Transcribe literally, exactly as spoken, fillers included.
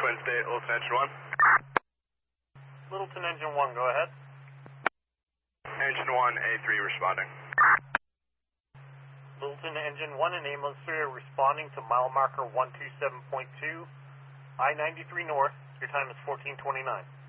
Wednesday, Littleton Engine one. Littleton Engine one, go ahead. Engine one, A three responding. Littleton Engine one and Ambulance three are responding to mile marker one two seven point two, I ninety-three North. Your time is fourteen twenty-nine.